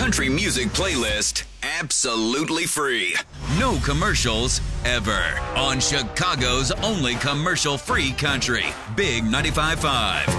country music playlist absolutely free. No commercials ever. On Chicago's only commercial-free country, Big 95.5.